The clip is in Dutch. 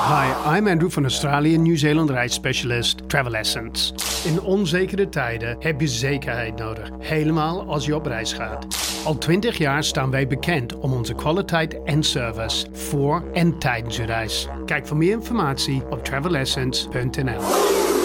Hi, I'm Andrew van Australië Nieuw-Zeeland reisspecialist Travel Essence. In onzekere tijden heb je zekerheid nodig, helemaal als je op reis gaat. Al 20 jaar staan wij bekend om onze kwaliteit en service voor en tijdens je reis. Kijk voor meer informatie op travelessence.nl.